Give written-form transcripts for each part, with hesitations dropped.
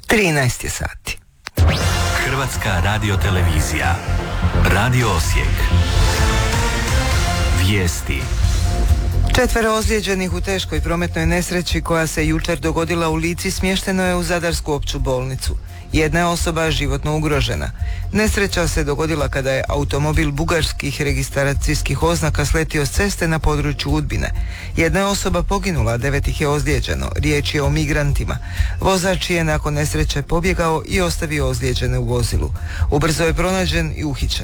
13 je sati. Hrvatska radiotelevizija. Radio Osijek. Vijesti. 4 ozlijeđenih u teškoj prometnoj nesreći koja se jučer dogodila u Lici smješteno je u Zadarsku opću bolnicu. Jedna je osoba životno ugrožena. Nesreća se dogodila kada je automobil bugarskih registracijskih oznaka sletio s ceste na području Udbine. Jedna je osoba poginula, 9 ih je ozlijeđeno. Riječ je o migrantima. Vozač je nakon nesreće pobjegao i ostavio ozlijeđene u vozilu. Ubrzo je pronađen i uhićen.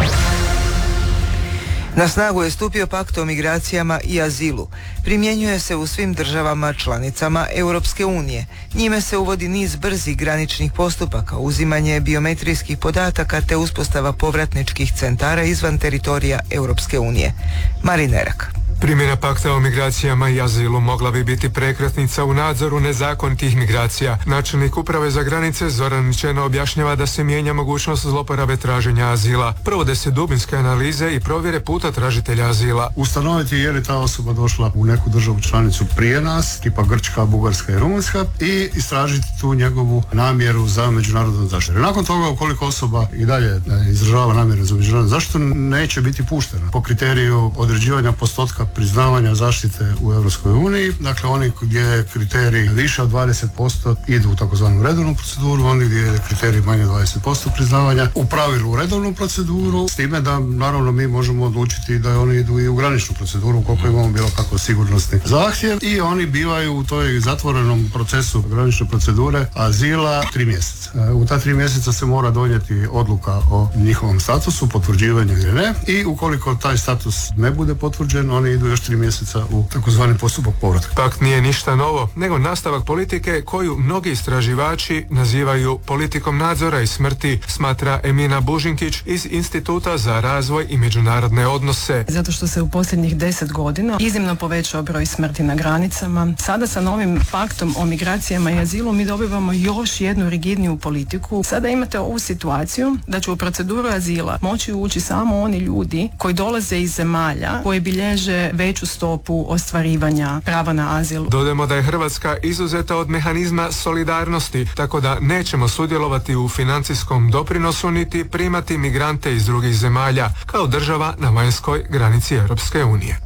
Na snagu je stupio pakt o migracijama i azilu. Primjenjuje se u svim državama članicama Europske unije. Njime se uvodi niz brzih graničnih postupaka, uzimanje biometrijskih podataka te uspostava povratničkih centara izvan teritorija Europske unije. Marinerak. Primjena pakta o migracijama i azilu mogla bi biti prekretnica u nadzoru nezakonitih migracija. Načelnik uprave za granice Zoran Mičeno objašnjava da se mijenja mogućnost zloporabe traženja azila. Provode se dubinske analize i provjere puta tražitelja azila. Ustanoviti je li ta osoba došla u neku državu članicu prije nas, tipa Grčka, Bugarska i Rumunjska, i istražiti tu njegovu namjeru za međunarodnu zaštitu. Nakon toga, ukoliko osoba i dalje izražava namjeru za međunarodnu zaštitu, neće biti puštena po kriteriju određivanja postotka priznavanja zaštite u Europskoj uniji. Dakle, oni gdje je kriterij više od 20% idu u takozvanu redovnu proceduru, oni gdje je kriterij manje od 20% priznavanja u pravilu u redovnu proceduru, s time da naravno mi možemo odlučiti da oni idu i u graničnu proceduru ukoliko imamo bilo kakvo sigurnosni zahtjev, i oni bivaju u toj zatvorenom procesu granične procedure azila 3 mjeseca. U ta 3 mjeseca se mora donijeti odluka o njihovom statusu, potvrđivanju ili ne, i ukoliko taj status ne bude potvrđen, oni idu još 3 mjeseca u takozvani postupak povratka. Pakt nije ništa novo, nego nastavak politike koju mnogi istraživači nazivaju politikom nadzora i smrti, smatra Emina Bužinkić iz Instituta za razvoj i međunarodne odnose. Zato što se u posljednjih 10 godina iznimno povećao broj smrti na granicama. Sada sa novim paktom o migracijama i azilu mi dobivamo još jednu rigidniju politiku. Sada imate ovu situaciju da će u proceduru azila moći ući samo oni ljudi koji dolaze iz zemalja koje bilježe veću stopu ostvarivanja prava na azil. Dodajmo da je Hrvatska izuzeta od mehanizma solidarnosti, tako da nećemo sudjelovati u financijskom doprinosu niti primati migrante iz drugih zemalja kao država na vanjskoj granici Europske unije.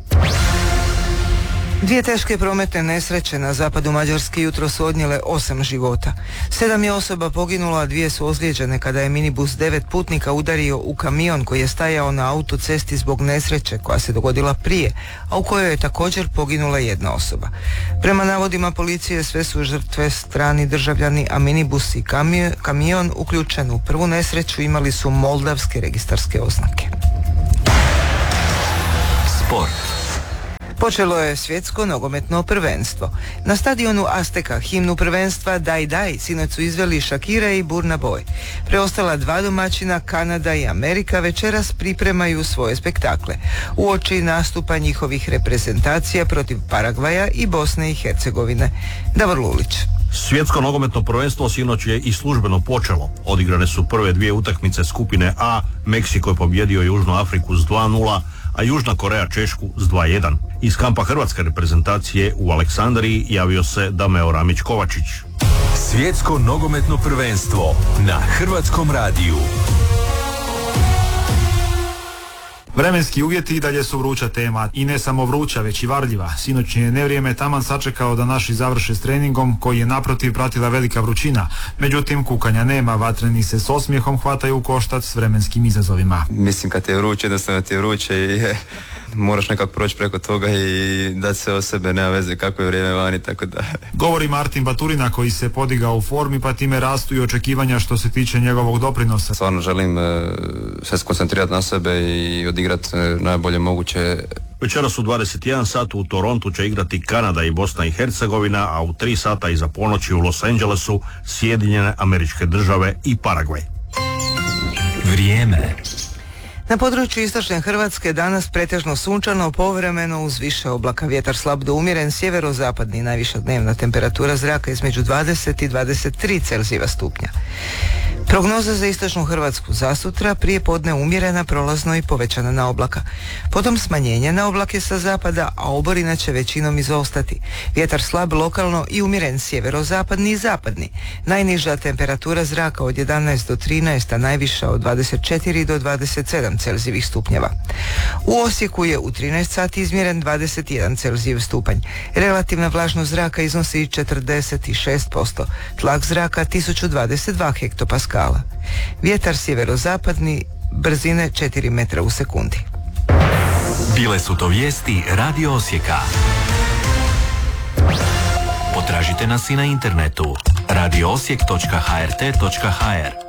2 teške prometne nesreće na zapadu Mađarske jutro su odnijele 8 života. 7 je osoba poginulo, a 2 su ozlijeđene kada je minibus 9 putnika udario u kamion koji je stajao na autocesti zbog nesreće koja se dogodila prije, a u kojoj je također poginula 1 osoba. Prema navodima policije sve su žrtve strani državljani, a minibus i kamion uključen u prvu nesreću imali su moldavske registarske oznake. Sport. Počelo je svjetsko nogometno prvenstvo. Na stadionu Azteka himnu prvenstva Daj Daj sinoć su izveli Shakira i Burna Boy. Preostala 2 domaćina, Kanada i Amerika, večeras pripremaju svoje spektakle uoči nastupa njihovih reprezentacija protiv Paragvaja i Bosne i Hercegovine. Davor Lulić. Svjetsko nogometno prvenstvo sinoć je i službeno počelo. Odigrane su prve 2 utakmice skupine A. Meksiko je pobjedio Južnu Afriku s 2:0, a Južna Koreja Češku s 2:1. Iz kampa hrvatske reprezentacije u Aleksandriji javio se Dameo Ramić-Kovačić. Svjetsko nogometno prvenstvo na Hrvatskom radiju. Vremenski uvjeti i dalje su vruća tema, i ne samo vruća, već i varljiva. Sinoćnje je nevrijeme taman sačekao da naši završe s treningom, koji je naprotiv pratila velika vrućina. Međutim, kukanja nema, vatreni se s osmijehom hvataju u koštac s vremenskim izazovima. Mislim, kad ti je vruće, jednostavno ti je vruće i moraš nekako proći preko toga i dati se o sebe, nema veze kako je vrijeme vani, tako da... Govori Martin Baturina, koji se podigao u formi, pa time rastu i očekivanja što se tiče njegovog doprinosa. Stvarno želim sve skoncentrirati na sebe i odigrati najbolje moguće. Večeras u 21 sat u Torontu će igrati Kanada i Bosna i Hercegovina, a u 3 sata iza ponoći u Los Angelesu Sjedinjene Američke Države i Paragvaj. Vrijeme. Na području istočne Hrvatske danas pretežno sunčano, povremeno uz više oblaka, vjetar slab do umjeren, sjeverozapadni, najviša dnevna temperatura zraka između 20 i 23 Celzijeva stupnja. Prognoza za istočnu Hrvatsku za sutra: prije podne umjerena, prolazno i povećana na oblaka. Potom smanjenje na oblake sa zapada, a oborina će većinom izostati. Vjetar slab lokalno i umjeren sjeverozapadni i zapadni. Najniža temperatura zraka od 11 do 13, a najviša od 24 do 27 Celzijevih stupnjeva. U Osijeku je u 13 sati izmjeren 21 Celzijev stupanj. Relativna vlažnost zraka iznosi 46%. Tlak zraka 1022 hektopaskala. Vjetar sjeverozapadni, brzine 4 metra u sekundi. Bile su to vijesti Radio Osijeka. Potražite nas i na internetu radioosijek.hrt.hr.